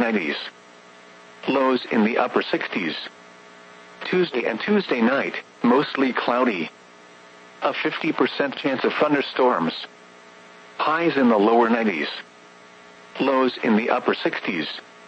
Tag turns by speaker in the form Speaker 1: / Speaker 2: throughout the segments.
Speaker 1: 90s. Lows in the upper 60s. Tuesday and Tuesday night, mostly cloudy. A 50% chance of thunderstorms. Highs in the lower 90s. Lows in the upper 60s.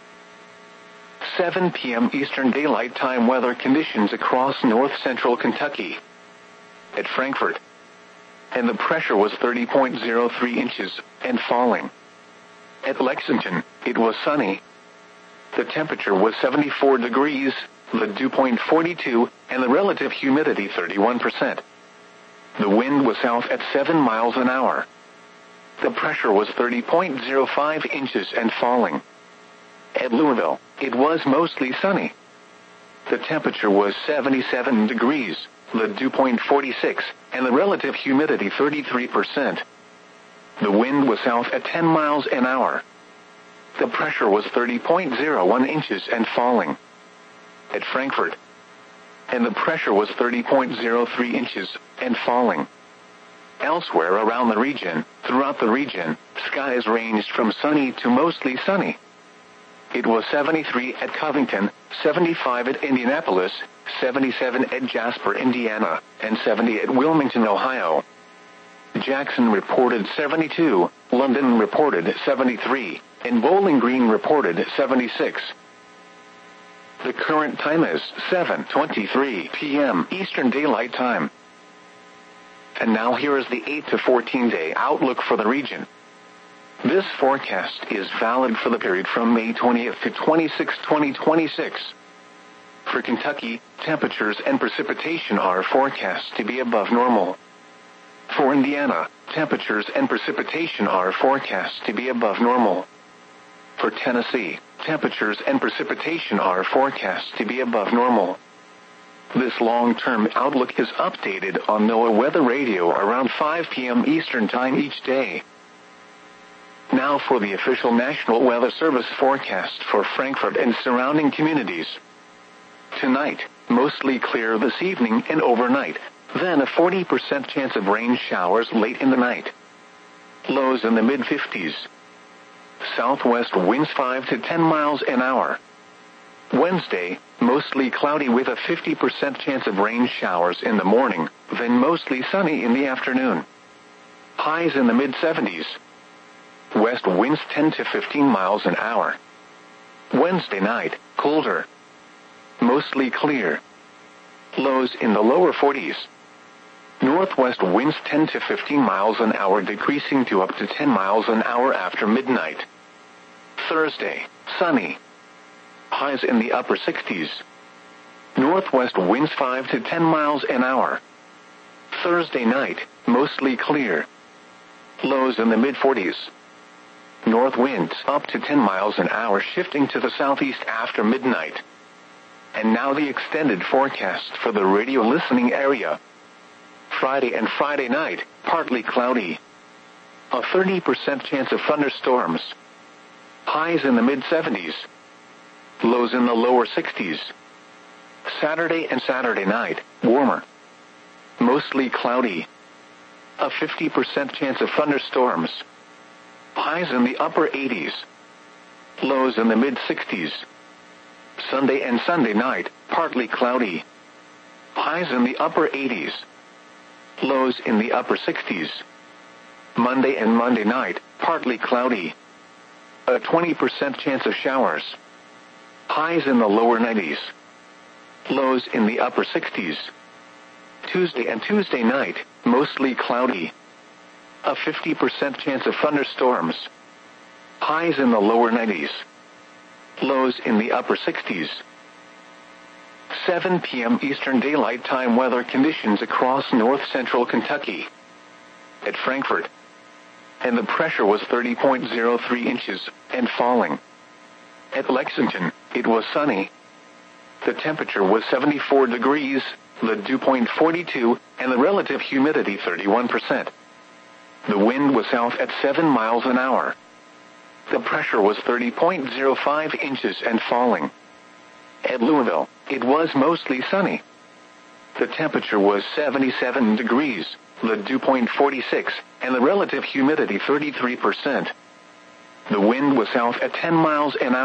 Speaker 1: 7 p.m. Eastern Daylight Time weather conditions across north-central Kentucky. At Frankfort. And the pressure was 30.03 inches, and falling. At Lexington, it was sunny. The temperature was 74 degrees, the dew point 42, and the relative humidity 31%. The wind was south at 7 miles an hour. The pressure was 30.05 inches and falling. At Louisville, it was mostly sunny. The temperature was 77 degrees, the dew point 46, and the relative humidity 33%. The wind was south at 10 miles an hour. The pressure was 30.01 inches and falling. At Frankfort. And the pressure was 30.03 inches and falling. Elsewhere around the region, throughout the region, skies ranged from sunny to mostly sunny. It was 73 at Covington, 75 at Indianapolis, 77 at Jasper, Indiana, and 70 at Wilmington, Ohio. Jackson reported 72, London reported 73, and Bowling Green reported 76. The current time is 7:23 p.m. Eastern Daylight Time. And now here is the 8 to 14 day outlook for the region. This forecast is valid for the period from May 20th to 26, 2026. For Kentucky, temperatures and precipitation are forecast to be above normal. For Indiana, temperatures and precipitation are forecast to be above normal. For Tennessee, temperatures and precipitation are forecast to be above normal. This long-term outlook is updated on NOAA Weather Radio around 5 p.m. Eastern Time each day. Now for the official National Weather Service forecast for Frankfort and surrounding communities. Tonight, mostly clear this evening and overnight, then a 40% chance of rain showers late in the night. Lows in the mid-50s. Southwest winds 5 to 10 miles an hour. Wednesday, mostly cloudy with a 50% chance of rain showers in the morning, then mostly sunny in the afternoon. Highs in the mid-70s. West winds 10 to 15 miles an hour. Wednesday night, colder. Mostly clear. Lows in the lower 40s. Northwest winds 10 to 15 miles an hour, decreasing to up to 10 miles an hour after midnight. Thursday, sunny. Highs in the upper 60s. Northwest winds 5 to 10 miles an hour. Thursday night, mostly clear. Lows in the mid-40s. North winds up to 10 miles an hour, shifting to the southeast after midnight. And now the extended forecast for the radio listening area. Friday and Friday night, partly cloudy. A 30% chance of thunderstorms. Highs in the mid-70s. Lows in the lower 60s. Saturday and Saturday night, warmer. Mostly cloudy. A 50% chance of thunderstorms. Highs in the upper 80s. Lows in the mid-60s. Sunday and Sunday night, partly cloudy. Highs in the upper 80s. Lows in the upper 60s. Monday and Monday night, partly cloudy. A 20% chance of showers. Highs in the lower 90s. Lows in the upper 60s. Tuesday and Tuesday night, mostly cloudy. A 50% chance of thunderstorms. Highs in the lower 90s. Lows in the upper 60s. 7 p.m. Eastern Daylight Time weather conditions across north-central Kentucky. At Frankfort. And the pressure was 30.03 inches and falling. At Lexington, it was sunny. The temperature was 74 degrees, the dew point 42, and the relative humidity 31%. The wind was south at 7 miles an hour. The pressure was 30.05 inches and falling. At Louisville, it was mostly sunny. The temperature was 77 degrees, the dew point 46, and the relative humidity 33%. The wind was south at 10 miles an hour.